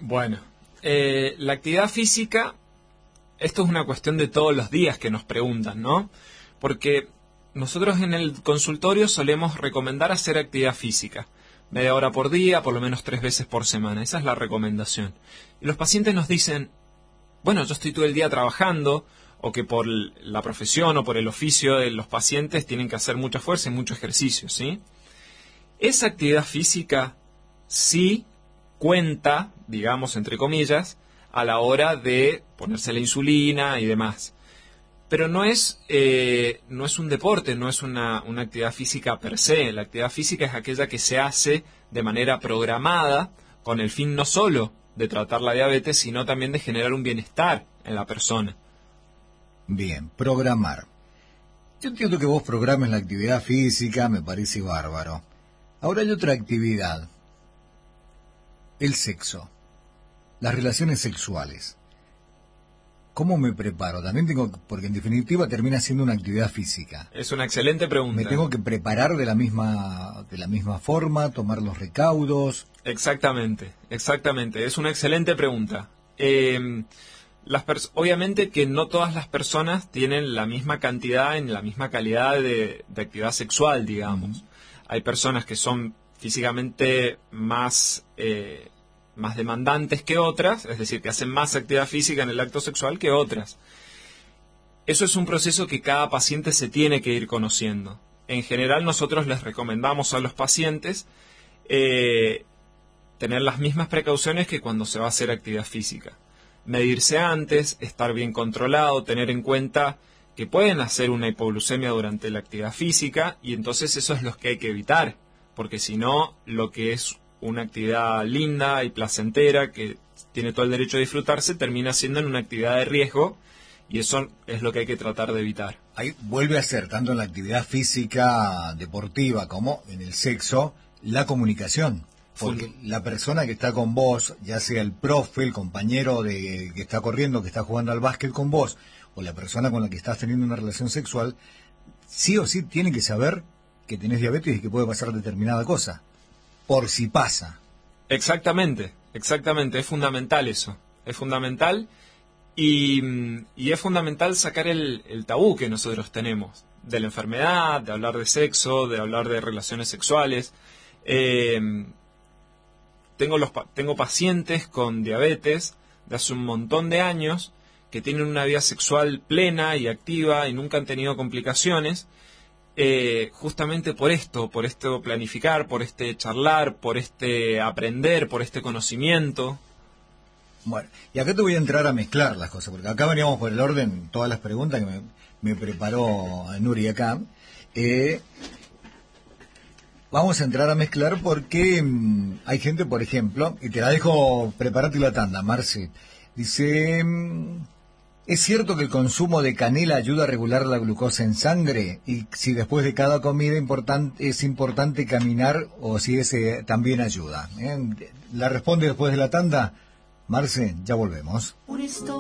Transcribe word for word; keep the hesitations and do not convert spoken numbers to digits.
Bueno, eh, la actividad física, esto es una cuestión de todos los días que nos preguntan, ¿no? Porque nosotros en el consultorio solemos recomendar hacer actividad física. Media hora por día, por lo menos tres veces por semana. Esa es la recomendación. Y los pacientes nos dicen, bueno, yo estoy todo el día trabajando, o que por la profesión o por el oficio de los pacientes tienen que hacer mucha fuerza y mucho ejercicio, ¿sí? Esa actividad física sí cuenta, digamos, entre comillas, a la hora de ponerse la insulina y demás. Pero no es, eh, no es un deporte, no es una, una actividad física per se. La actividad física es aquella que se hace de manera programada, con el fin no solo de tratar la diabetes, sino también de generar un bienestar en la persona. Bien, programar. Yo entiendo que vos programes la actividad física, me parece bárbaro. Ahora hay otra actividad. El sexo. Las relaciones sexuales. ¿Cómo me preparo? También tengo, porque en definitiva termina siendo una actividad física. Es una excelente pregunta. ¿Me tengo que preparar de la misma, de la misma forma, tomar los recaudos? Exactamente, exactamente. Es una excelente pregunta. Eh, las pers- obviamente que no todas las personas tienen la misma cantidad, en la misma calidad de, de actividad sexual, digamos. Uh-huh. Hay personas que son físicamente más... Eh, más demandantes que otras, es decir, que hacen más actividad física en el acto sexual que otras. Eso es un proceso que cada paciente se tiene que ir conociendo. En general, nosotros les recomendamos a los pacientes eh, tener las mismas precauciones que cuando se va a hacer actividad física. Medirse antes, estar bien controlado, tener en cuenta que pueden hacer una hipoglucemia durante la actividad física, y entonces eso es lo que hay que evitar, porque si no, lo que es una actividad linda y placentera que tiene todo el derecho a disfrutarse, termina siendo en una actividad de riesgo, y eso es lo que hay que tratar de evitar. Ahí vuelve a ser, tanto en la actividad física deportiva como en el sexo, la comunicación. Porque la persona que está con vos, ya sea el profe, el compañero de que está corriendo, que está jugando al básquet con vos, o la persona con la que estás teniendo una relación sexual, sí o sí tiene que saber que tenés diabetes y que puede pasar determinada cosa. Por si pasa. Exactamente, exactamente, es fundamental eso, es fundamental y, y es fundamental sacar el, el tabú que nosotros tenemos de la enfermedad, de hablar de sexo, de hablar de relaciones sexuales. Eh, tengo, los, tengo pacientes con diabetes de hace un montón de años que tienen una vida sexual plena y activa y nunca han tenido complicaciones. Eh, justamente por esto, por esto planificar, por este charlar, por este aprender, por este conocimiento. Bueno, y acá te voy a entrar a mezclar las cosas, porque acá veníamos por el orden, todas las preguntas que me, me preparó Nuri acá. Eh, vamos a entrar a mezclar porque mmm, hay gente, por ejemplo, y te la dejo, preparate la tanda, Marce. Dice... Mmm, ¿es cierto que el consumo de canela ayuda a regular la glucosa en sangre? Y si después de cada comida importante, es importante caminar o si ese también ayuda. ¿Eh? La responde después de la tanda. Marce, ya volvemos.